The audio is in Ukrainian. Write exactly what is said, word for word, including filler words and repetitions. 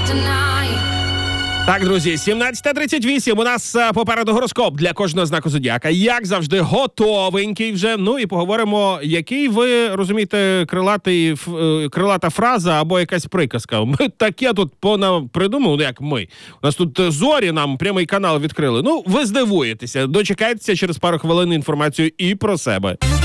Так, друзі, сімнадцята тридцять вісім. У нас а, попереду гороскоп для кожного знаку зодіака. Як завжди, готовенький вже. Ну і поговоримо, який ви розумієте крилатий, ф, е, крилата фраза або якась приказка. Ми таке тут пона придумали, як ми. У нас тут зорі нам прямий канал відкрили. Ну, ви здивуєтеся. Дочекайтеся через пару хвилин інформацію і про себе.